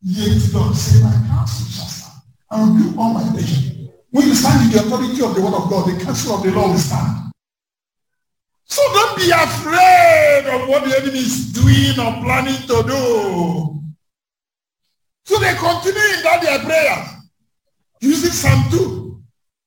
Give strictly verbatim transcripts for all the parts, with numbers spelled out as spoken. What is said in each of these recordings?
Yet God say, my counsel shall stand. I will do all my pleasure. When you stand in the authority of the word of God, the counsel of the Lord will stand. So don't be afraid of what the enemy is doing or planning to do. So they continue in that their prayer, using Psalm two.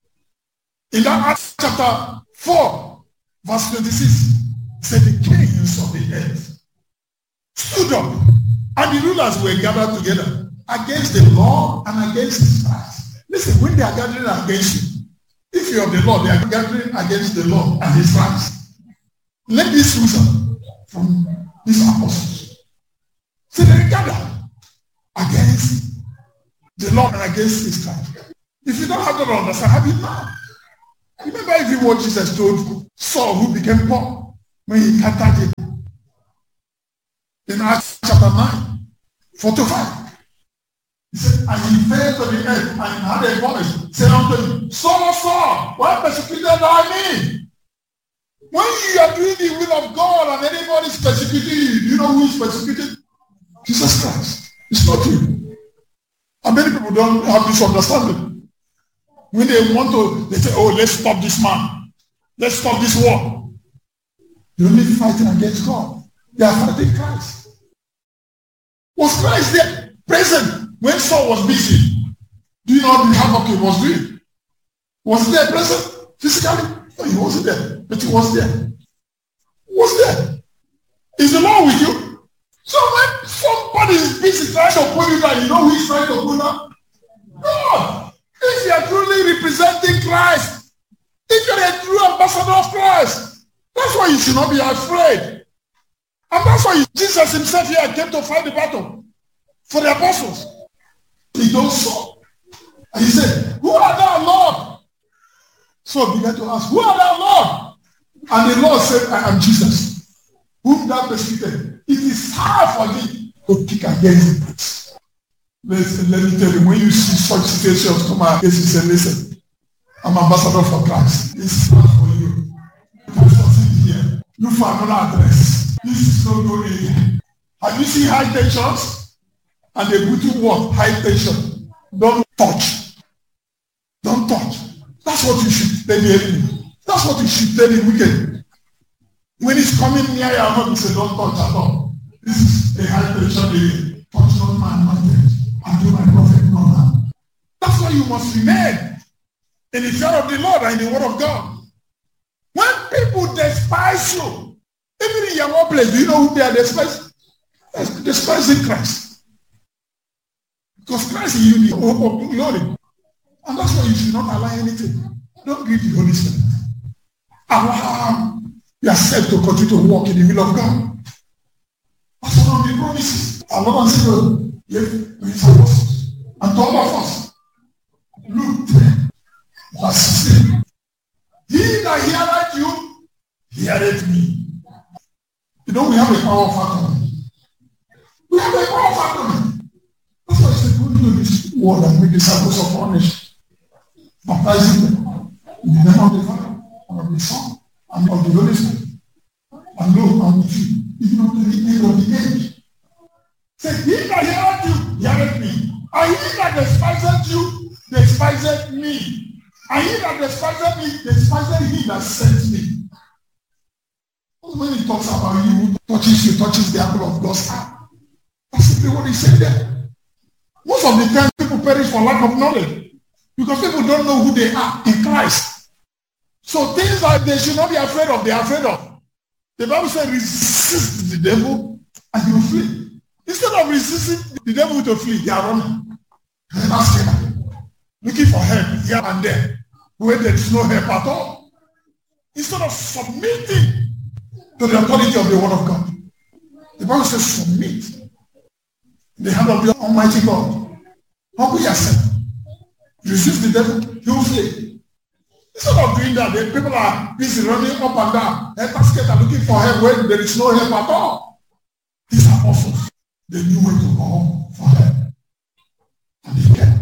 In that Acts chapter four, verse twenty-six, it said the kings of the earth stood up, and the rulers were gathered together against the Lord and against his Christ. Listen, when they are gathering against you, if you are the Lord, they are gathering against the Lord and his Christ. Let this reason from these apostles. So they gather against the Lord and against his Christ. If you don't have to understand, have it now. Remember if you what Jesus told Saul, who became Paul, when he encountered him in Acts chapter nine, four to five. He said, and he fell to the earth and had a voice, said unto him, Saul, Saul, why persecuted thou me? When you are doing the will of God and anybody is persecuting you, do you know who is persecuted? Jesus Christ. It's not you. And many people don't have this understanding. When they want to, they say, oh, let's stop this man. Let's stop this war. They're only fighting against God. They are fighting Christ. Was Christ there present when Saul was busy? Do you know the havoc he was doing? Was he there present physically? No, he wasn't there. But he was there. He was there. Is the Lord with you? So when somebody is busy trying to pull you down, you know who is trying to pull down? God. If you are truly representing Christ, if you are a true ambassador of Christ, that's why you should not be afraid. And that's why Jesus himself here came to fight the battle for the apostles. He told Saul, and he said, who art thou, Lord? Saul began to ask, who art thou, Lord? And the Lord said, I am Jesus, whom thou persecuted. It is hard for thee to kick against it. Listen, let me tell you, when you see such situations come out, you say, listen, I'm ambassador for Christ. This is hard for you. Pastor, sit here. Look for another address. This is not good area. Have you seen high tensions? And they put you what? High tension. Don't touch. Don't touch. That's what you should tell the enemy. That's what you should tell the wicked. When it's coming near your heart, you say, don't touch at all. This is a high tension area. Touch not my anointed. And do my prophet no harm. That's why you must remain in the fear of the Lord and in the word of God. When people despise you, even in your workplace, do you know who they are despising? Despising Christ. Because Christ is you, the hope of glory. And that's why you should not allow anything. Don't give the Holy Spirit. Allow yourself to continue to walk in the will of God. That's one of the promises. Our Lord and Savior gave to his apostles and to all of us. Luke ten, verse sixteen. He that heareth you, heareth me. You know, we have a power factor. We have a power factor. That's why I said, go into this world and make disciples of all nations, baptizing them in the name of the Father, and of the Son, and of the Holy Spirit. And lo, I'm with you, even unto the end of the age. Say, he that heareth you, heareth me. And he that despiseth you, despiseth me. And he that despiseth me, despiseth him that sent me. When he talks about you, who touches you, touches the apple of God's eye. That's simply what he said there. Most of the time, people perish for lack of knowledge. Because people don't know who they are in Christ. So things that they should not be afraid of, they are afraid of. The Bible says, resist the devil and he will flee. Instead of resisting the devil to flee, they are running. And asking, looking for help here and there, where there is no help at all. Instead of submitting to the authority of the word of God. The Bible says, submit in the hand of the Almighty God. Humble yourself. Resist the devil, he will flee. Instead of doing that, the people are busy running up and down, and basket are looking for help when there is no help at all. These apostles, they knew where to go for help. And they came.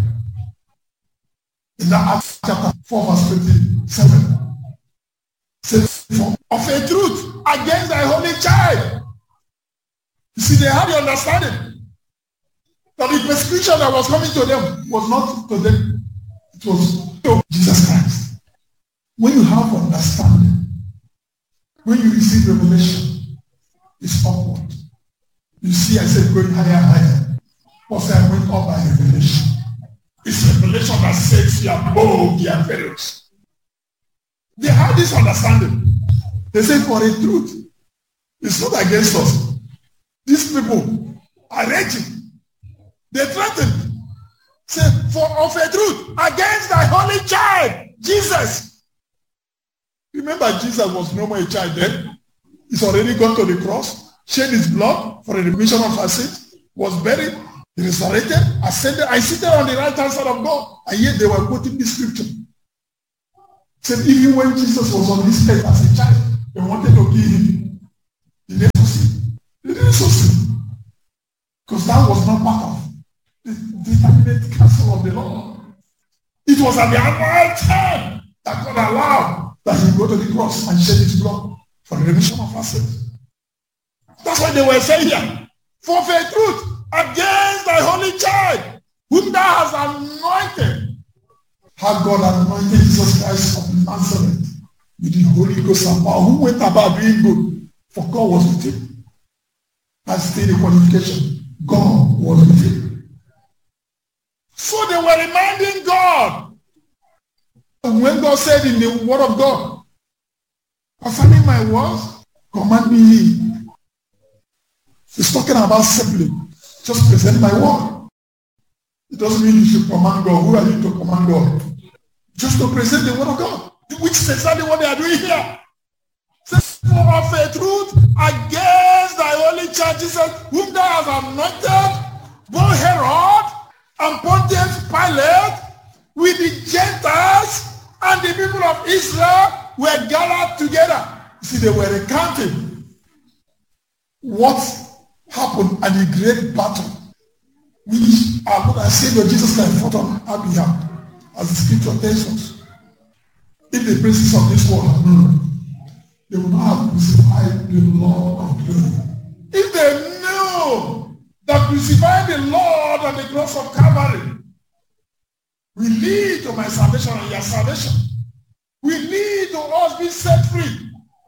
In that Acts chapter four, verse twenty-seven, says, of a truth against thy holy child. You see, they had the understanding That the persecution that was coming to them was not to them. It was to Jesus Christ. When you have understanding, when you receive revelation, it's upward. You see, I said going higher and higher. Because I went up by revelation. It's revelation that sets you above their fellows. They had this understanding. They say for a truth, it's not against us. These people are raging. They threaten. Say, for of a truth, against thy holy child, Jesus. Remember, Jesus was no more a child then. He's already gone to the cross, shed his blood for the remission of our sins, was buried, he resurrected, ascended, and seated on the right hand side of God. And yet they were quoting this scripture. Said even when Jesus was on this earth as a child, they wanted to kill him. He didn't succeed. He didn't succeed. Because that was not part of the determinate counsel of the Lord. It was at the annual time that God allowed that he go to the cross and shed his blood for the remission of our sins. That's why they were saying here, for the truth, against thy holy child, whom thou hast anointed. How God anointed Jesus Christ of Nazareth with the Holy Ghost and power, who went about doing good, for God was with him. That's still the qualification. God was with him. So they were reminding God. And when God said in the word of God, concerning my words, command me ye. He's talking about simply, just present my word. It doesn't mean you should command God. Who are you to command God? Just to present the word of God, which is exactly what they are doing here. Says, for of a truth, against thy holy child Jesus, whom thou hast anointed, both Herod and Pontius Pilate, with the Gentiles and the people of Israel were gathered together. See, they were recounting what happened at the great battle which our Lord and Savior Jesus Christ fought on our behalf, as the scripture tells us. If the princes of this world had known, they would not have crucified the Lord of glory. If they knew that crucifying the Lord on the cross of Calvary will lead to my salvation and your salvation, will lead to us being set free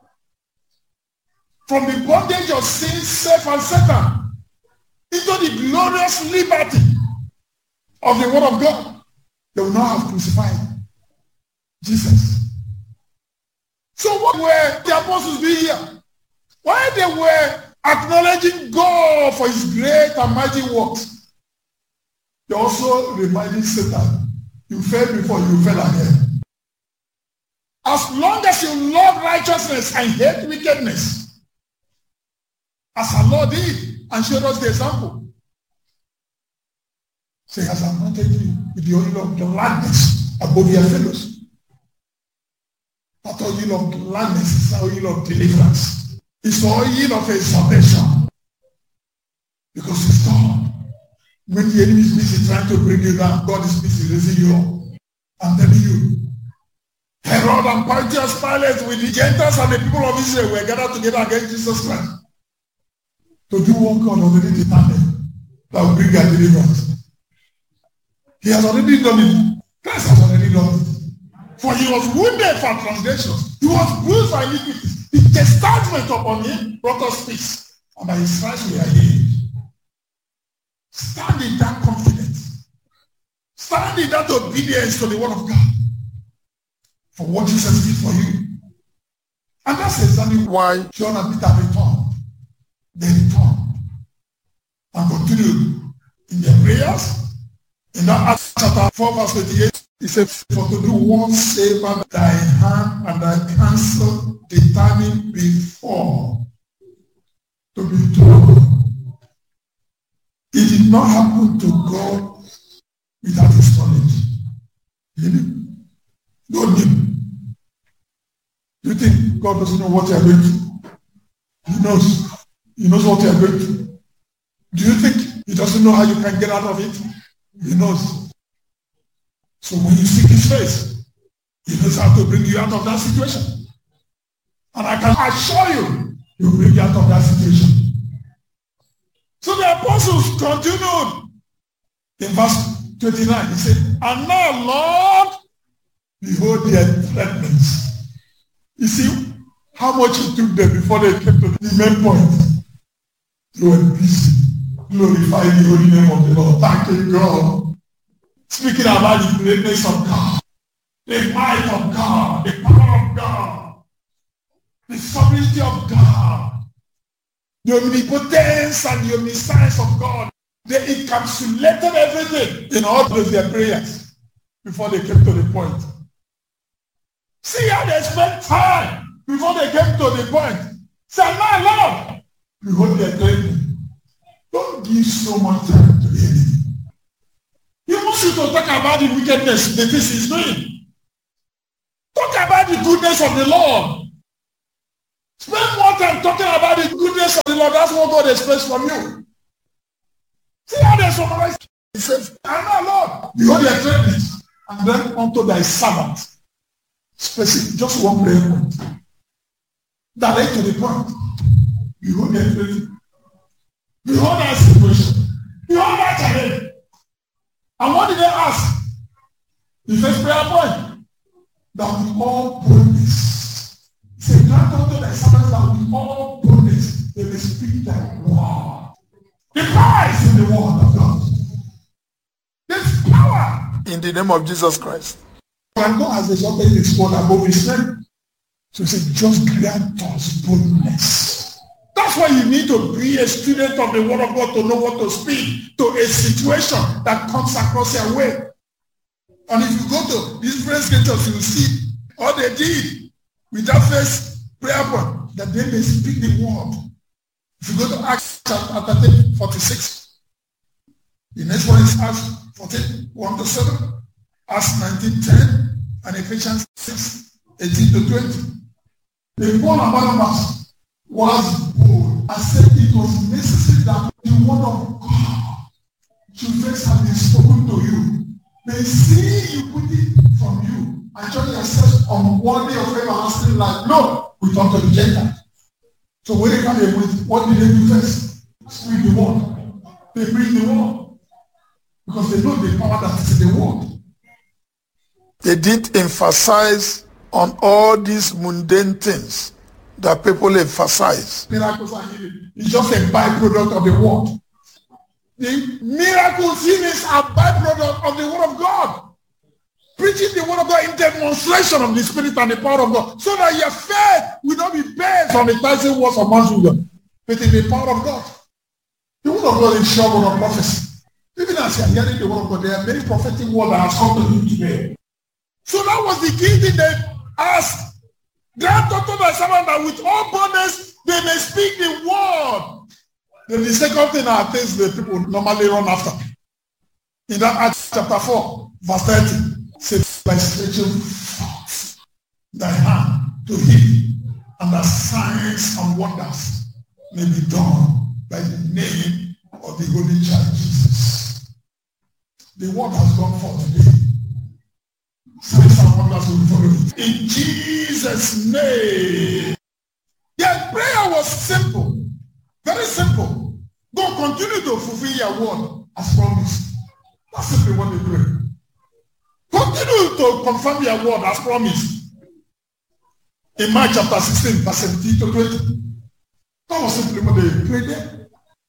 from the bondage of sin, self, and Satan, into the glorious liberty of the word of God, they will not have crucified Jesus. So what were the apostles doing here? While they were acknowledging God for his great and mighty works, they also reminded Satan, you fell before, you fell again. As long as you love righteousness and hate wickedness, as our Lord did and showed us the example, so he has anointed you with the oil of gladness above your fellows. That oil of gladness is the oil of deliverance. It's the oil of exaltation. Because it's God. When the enemy is busy trying to bring you down, God is busy raising you up. I'm telling you. Herod and Pontius Pilate with the Gentiles and the people of Israel were gathered together against Jesus Christ to do what God already determined that will bring their deliverance. He has already done it. Christ has already done it. For he was wounded for transgressions. He was bruised for iniquities. The chastisement upon him brought us peace. And by his stripes we are healed. Stand in that confidence. Stand in that obedience to the word of God. For what Jesus did for you. And that's exactly why John and Peter returned. They returned. And continued in their prayers. In that Acts chapter four verse twenty-eight, he said, for to do whatsoever thy hand and thy counsel determined before to be done. It did not happen to God without his knowledge. He knew. God knew. Do you think God doesn't know what you are going through? He knows. He knows what you are going through. Do you think he doesn't know how you can get out of it? He knows. So when you seek his face, he knows how to bring you out of that situation. And I can assure you, he will bring you out of that situation. So the apostles continued In verse twenty-nine, he said, and now, Lord, behold their threatenings. You see how much it took them before they came to the main point. They were busy glorifying the holy name of the Lord. Thank you, God. Speaking about the greatness of God, the might of God, the power of God, the sovereignty of God, the omnipotence and the omniscience of God. They encapsulated everything in all of their prayers before they came to the point. See how they spent time before they came to the point. Say, my Lord, behold their training. Don't give so much time to the enemy. He wants you to talk about the wickedness the things he's doing. Talk about the goodness of the Lord. Spend more time talking about the goodness of the Lord. That's what God expects from you. See how they summarize. He says, and now, Lord, behold their threatenings, and then unto thy servant. Specific, just one prayer point. Direct to the point. Behold their threatenings. Behold that situation. Behold that challenge. And what did they ask? The first prayer point. That we all boldness. He said, grant unto thy servants that we all boldness. They may speak thy word. The power is in the word of God. There's power in the name of Jesus Christ. And God has exalted his word above his name. So he said, just grant us boldness. That's why you need to be a student of the word of God to know what to speak to a situation that comes across your way. And if you go to these different scriptures, you will see all they did with that first prayer point, that they may speak the word. If you go to Acts chapter thirteen, forty-six, the next one is Acts fourteen, one to seven, Acts nineteen, ten, and Ephesians six, eighteen to twenty. The Paul and Barnabas was bold and said it was necessary that the word of God should first have been spoken to you. They see you put it from you and judge yourselves unworthy of everlasting life. No, we talk to the Gentiles. So wherever they went, what did they do first? Speak the word. They bring the word. Because they know the power that is in the word. They didn't emphasize on all these mundane things that people emphasize. Miracles are healing. It's just a byproduct of the word. The miracles, healings are byproduct of the word of God. Preaching the word of God in demonstration of the Spirit and the power of God, so that your faith will not be based on the thousand words of man's wisdom, but in the power of God. The word of God is sure word of prophecy. Even as you are hearing the word of God, there are many prophetic words that have come to you today. So that was the key thing they asked. Grant unto thy servant that with all boldness they may speak the word. Then the second thing are things that people normally run after. In that Acts chapter four, verse thirty. Says, by stretching forth thy hand to heal, and the signs and wonders may be done by the name of the Holy Child Jesus. The word has gone forth today. Signs and wonders will follow it. In Jesus' name. Their prayer was simple. Very simple. God, continue to fulfill your word as promised. That's simply what they pray. Continue to confirm your word as promised. In Mark chapter sixteen, verse seventeen to twenty. That was simply what they prayed there.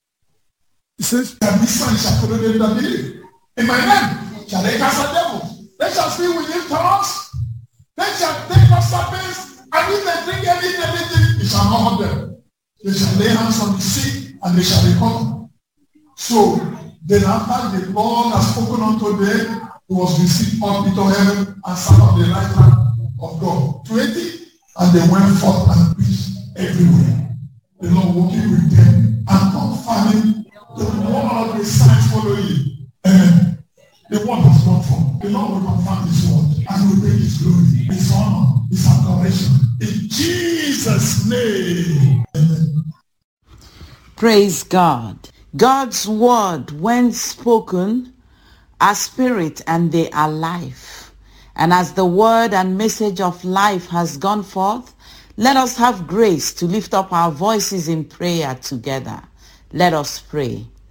He says, and this sign shall follow them that believe. In my name shall they cast out devils. They shall speak with new tongues. They shall take up serpents. And if they drink any anything, it shall not hurt them. They shall lay hands on the sick, and they shall recover. So then after the Lord has spoken unto them, he was received up into heaven and sat on the right hand of God. twenty, and they went forth and preached everywhere. The Lord walking with them and confirming the word of the signs following. Amen. The word has gone forth. The Lord will confirm his word and will bring his glory, his honor, his adoration. In Jesus' name. Amen. Praise God. God's word, when spoken, are spirit and they are life. And as the word and message of life has gone forth, let us have grace to lift up our voices in prayer together. Let us pray.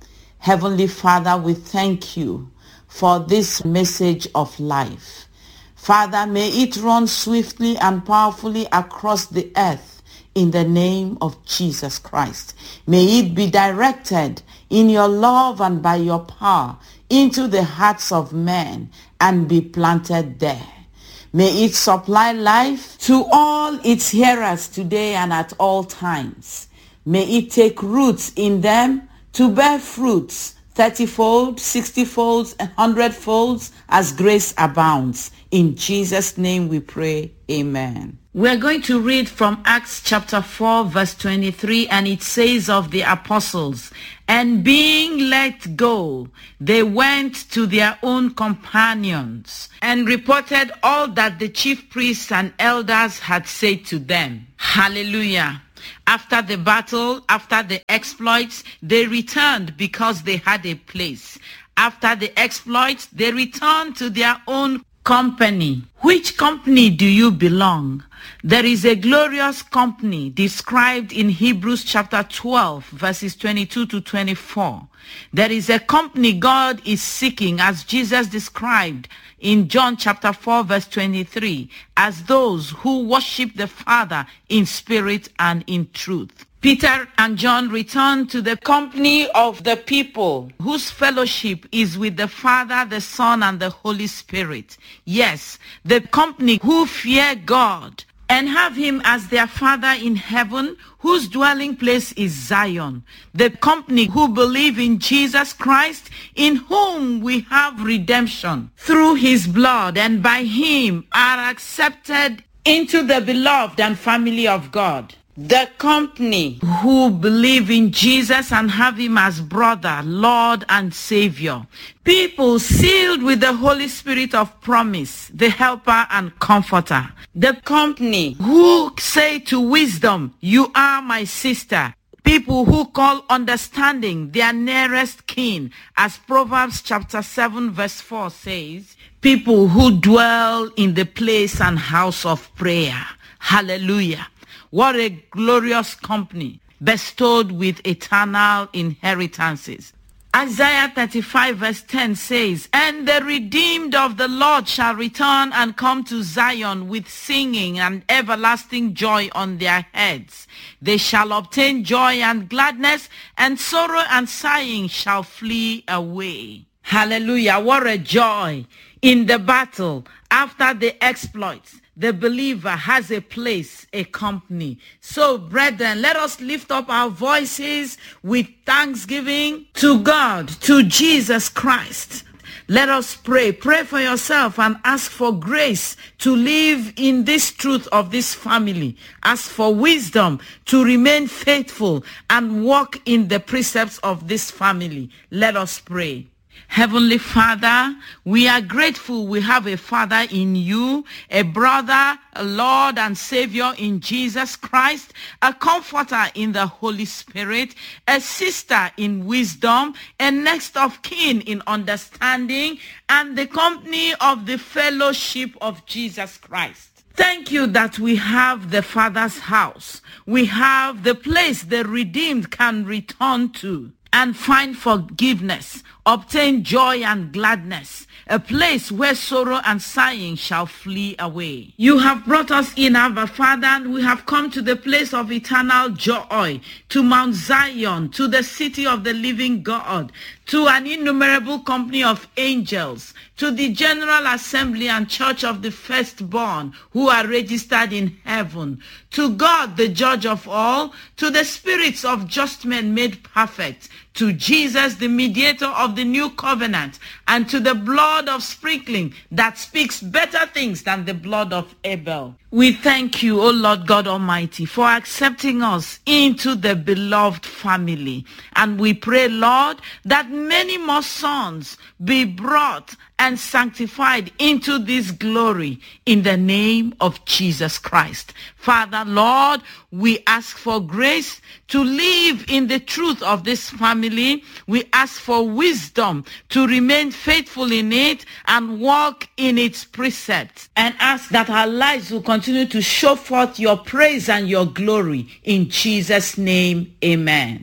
Heavenly Father, we thank you for this message of life. Father, may it run swiftly and powerfully across the earth in the name of Jesus Christ. May it be directed in your love and by your power into the hearts of men and be planted there. May it supply life to all its hearers today and at all times. May it take roots in them to bear fruits, thirty-fold, sixty-fold, and hundred-fold as grace abounds. In Jesus' name we pray, amen. We're going to read from Acts chapter four, verse twenty-three, and it says of the apostles, "And being let go, they went to their own companions and reported all that the chief priests and elders had said to them." Hallelujah. After the battle, after the exploits, they returned because they had a place. After the exploits, they returned to their own company. Which company do you belong? There is a glorious company described in Hebrews chapter twelve, verses twenty-two to twenty-four. There is a company God is seeking, as Jesus described in John chapter four, verse twenty-three, as those who worship the Father in spirit and in truth. Peter and John returned to the company of the people whose fellowship is with the Father, the Son, and the Holy Spirit. Yes, the company who fear God and have him as their Father in heaven, whose dwelling place is Zion. The company who believe in Jesus Christ, in whom we have redemption through his blood, and by him are accepted into the beloved and family of God. The company who believe in Jesus and have him as brother, Lord, and Savior. People sealed with the Holy Spirit of promise, the helper and comforter. The company who say to wisdom, "You are my sister." People who call understanding their nearest kin, as Proverbs chapter seven verse four says. People who dwell in the place and house of prayer. Hallelujah. What a glorious company bestowed with eternal inheritances. Isaiah thirty-five verse ten says, "And the redeemed of the Lord shall return and come to Zion with singing and everlasting joy on their heads. They shall obtain joy and gladness, and sorrow and sighing shall flee away." Hallelujah. What a joy in the battle after the exploits. The believer has a place, a company. So, brethren, let us lift up our voices with thanksgiving to God, to Jesus Christ. Let us pray. Pray for yourself and ask for grace to live in this truth of this family. Ask for wisdom to remain faithful and walk in the precepts of this family. Let us pray. Heavenly Father, we are grateful we have a Father in you, a brother, a Lord and Savior in Jesus Christ, a comforter in the Holy Spirit, a sister in wisdom, a next of kin in understanding, and the company of the fellowship of Jesus Christ. Thank you that we have the Father's house. We have the place the redeemed can return to and find forgiveness, obtain joy and gladness, a place where sorrow and sighing shall flee away. You have brought us in, our Father, and we have come to the place of eternal joy, to Mount Zion, to the city of the living God, to an innumerable company of angels, to the General Assembly and Church of the Firstborn who are registered in heaven, to God the Judge of all, to the spirits of just men made perfect, to Jesus the mediator of the new covenant, and to the blood of sprinkling that speaks better things than the blood of Abel. We thank you, O Lord God Almighty, for accepting us into the beloved family. And we pray, Lord, that many more sons be brought and sanctified into this glory in the name of Jesus Christ. Father, Lord, we ask for grace to live in the truth of this family. We ask for wisdom to remain faithful in it and walk in its precepts, and ask that our lives will continue to show forth your praise and your glory. In Jesus' name, amen.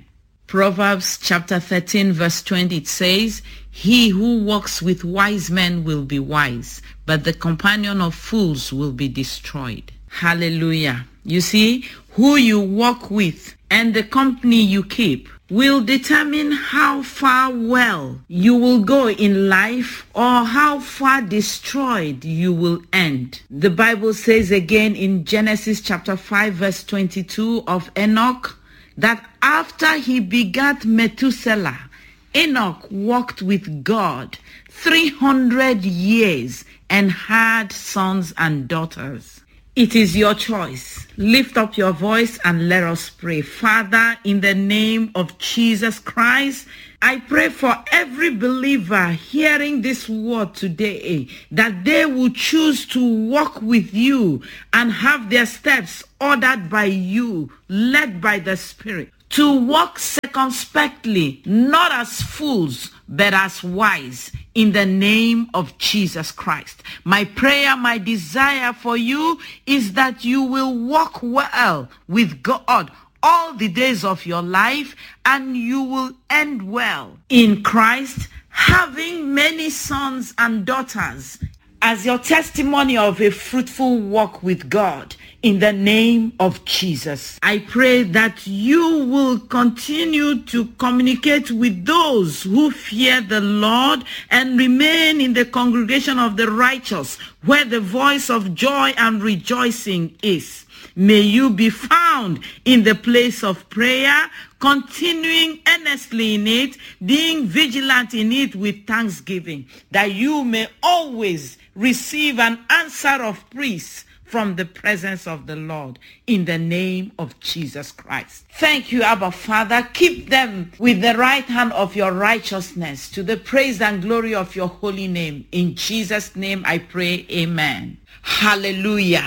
Proverbs chapter thirteen verse twenty, it says, he who walks with wise men will be wise, but the companion of fools will be destroyed. Hallelujah. You see, who you walk with and the company you keep will determine how far well you will go in life or how far destroyed you will end. The Bible says again in Genesis chapter five verse twenty-two of Enoch that after he begat Methuselah, Enoch walked with God three hundred years and had sons and daughters. It is your choice. Lift up your voice and let us pray. Father, in the name of Jesus Christ, I pray for every believer hearing this word today that they will choose to walk with you and have their steps ordered by you, led by the Spirit, to walk circumspectly, not as fools, but as wise, in the name of Jesus Christ. My prayer, my desire for you is that you will walk well with God all the days of your life, and you will end well in Christ, having many sons and daughters as your testimony of a fruitful walk with God. In the name of Jesus, I pray that you will continue to communicate with those who fear the Lord and remain in the congregation of the righteous, where the voice of joy and rejoicing is. May you be found in the place of prayer, continuing earnestly in it, being vigilant in it with thanksgiving, that you may always receive an answer of praise from the presence of the Lord, in the name of Jesus Christ. Thank you, Abba Father. Keep them with the right hand of your righteousness, to the praise and glory of your holy name. In Jesus' name I pray, amen. Hallelujah.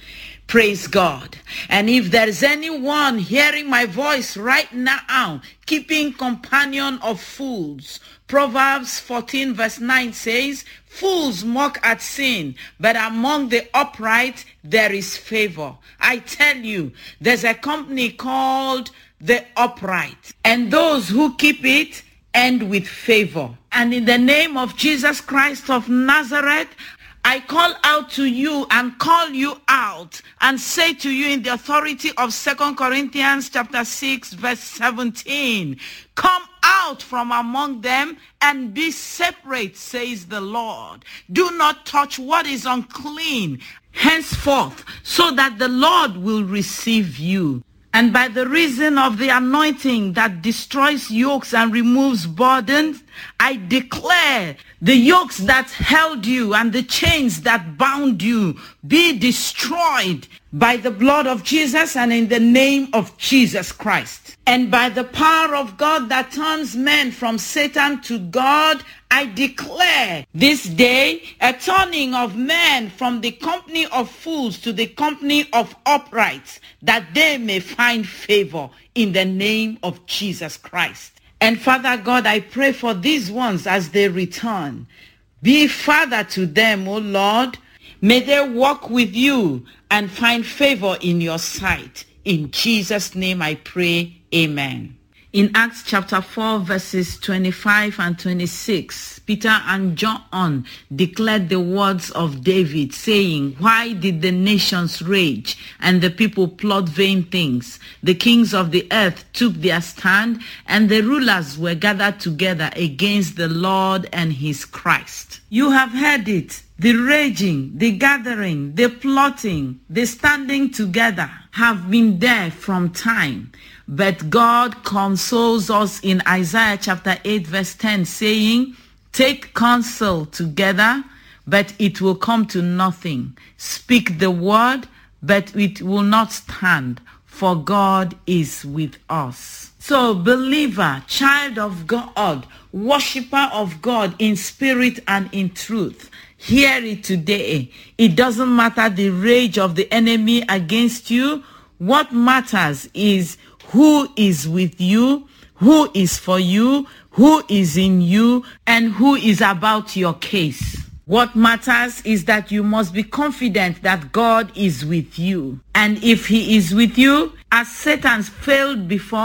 Praise God. And if there is anyone hearing my voice right now, keeping companion of fools, Proverbs fourteen verse nine says, fools mock at sin, but among the upright there is favor. I tell you, there's a company called the Upright, and those who keep it end with favor. And in the name of Jesus Christ of Nazareth, I call out to you and call you out and say to you in the authority of Second Corinthians chapter six verse seventeen, come out from among them and be separate, says the Lord. Do not touch what is unclean henceforth, so that the Lord will receive you. And by the reason of the anointing that destroys yokes and removes burdens, I declare the yokes that held you and the chains that bound you be destroyed by the blood of Jesus and in the name of Jesus Christ. And by the power of God that turns men from Satan to God, I declare this day a turning of men from the company of fools to the company of uprights, that they may find favor in the name of Jesus Christ. And Father God, I pray for these ones as they return. Be Father to them, O Lord. May they walk with you and find favor in your sight. In Jesus' name I pray, amen. In Acts chapter four, verses twenty-five and twenty-six, Peter and John declared the words of David, saying, why did the nations rage and the people plot vain things? The kings of the earth took their stand, and the rulers were gathered together against the Lord and his Christ. You have heard it. The raging, the gathering, the plotting, the standing together have been there from time. But God consoles us in Isaiah chapter eight verse ten, saying, take counsel together, but it will come to nothing. Speak the word, but it will not stand, for God is with us. So, believer, child of God, worshiper of God in spirit and in truth, hear it today. It doesn't matter the rage of the enemy against you. What matters is who is with you, who is for you, who is in you, and who is about your case. What matters is that you must be confident that God is with you. And if he is with you, as Satan failed before,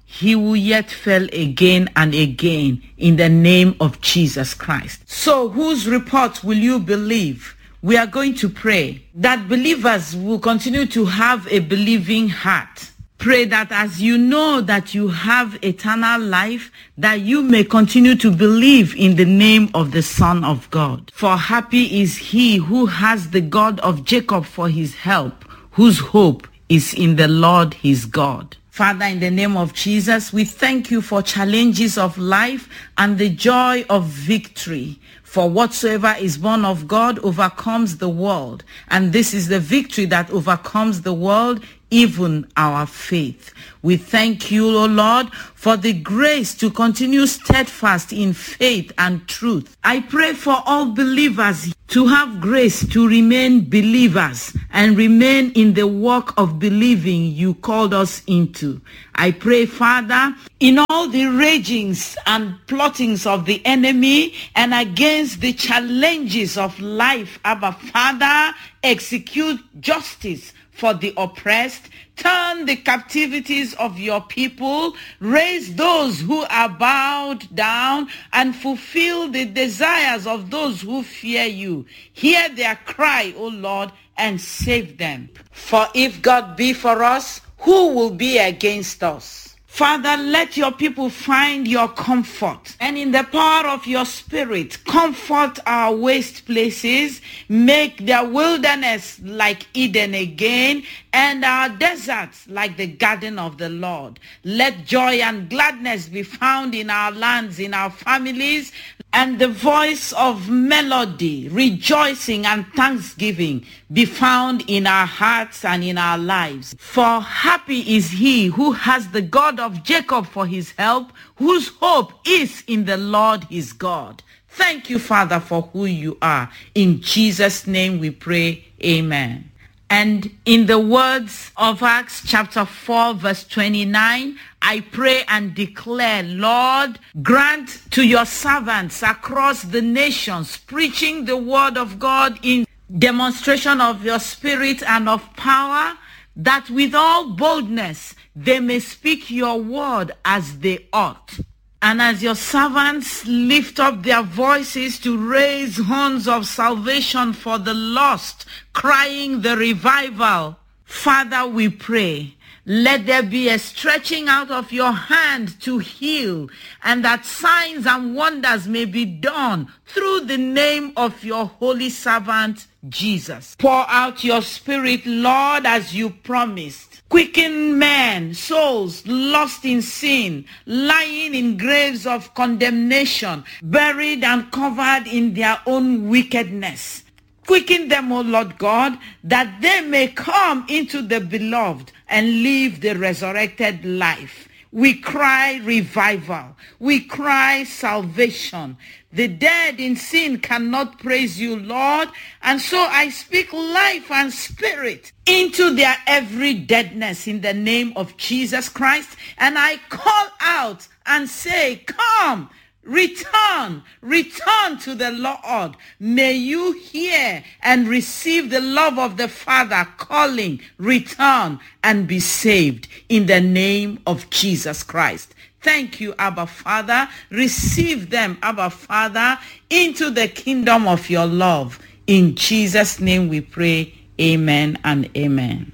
he will yet fail again and again in the name of Jesus Christ. So whose report will you believe? We are going to pray that believers will continue to have a believing heart. Pray that as you know that you have eternal life, that you may continue to believe in the name of the Son of God. For happy is he who has the God of Jacob for his help, whose hope is in the Lord his God. Father, in the name of Jesus, we thank you for challenges of life and the joy of victory. For whatsoever is born of God overcomes the world. And this is the victory that overcomes the world, even our faith. We thank you, O Lord, for the grace to continue steadfast in faith and truth. I pray for all believers to have grace to remain believers and remain in the work of believing you called us into. I pray, Father, in all the ragings and plottings of the enemy and against the challenges of life, Abba, Father, execute justice for the oppressed, turn the captivities of your people, raise those who are bowed down, and fulfill the desires of those who fear you. Hear their cry, O Lord, and save them. For if God be for us, who will be against us? Father, let your people find your comfort, and in the power of your spirit, comfort our waste places, make their wilderness like Eden again, and our deserts like the garden of the Lord. Let joy and gladness be found in our lands, in our families, and the voice of melody, rejoicing, and thanksgiving be found in our hearts and in our lives. For happy is he who has the God of Jacob for his help, whose hope is in the Lord his God. Thank you, Father, for who you are. In Jesus' name we pray, amen. And in the words of Acts chapter four, verse twenty-nine, I pray and declare, Lord, grant to your servants across the nations, preaching the word of God in demonstration of your spirit and of power, that with all boldness they may speak your word as they ought. And as your servants lift up their voices to raise horns of salvation for the lost, crying the revival, Father, we pray, let there be a stretching out of your hand to heal, and that signs and wonders may be done through the name of your holy servant, Jesus. Pour out your spirit, Lord, as you promised. Quicken men, souls lost in sin, lying in graves of condemnation, buried and covered in their own wickedness. Quicken them, O Lord God, that they may come into the beloved and live the resurrected life. We cry revival. We cry salvation. The dead in sin cannot praise you, Lord. And so I speak life and spirit into their every deadness in the name of Jesus Christ. And I call out and say, come, return, return to the Lord. May you hear and receive the love of the Father calling, return and be saved in the name of Jesus Christ. Thank you, Abba Father. Receive them, Abba Father, into the kingdom of your love. In Jesus' name we pray, amen and amen.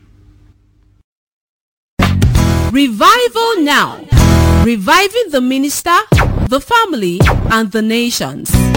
Revival now. Reviving the minister, the family, and the nations.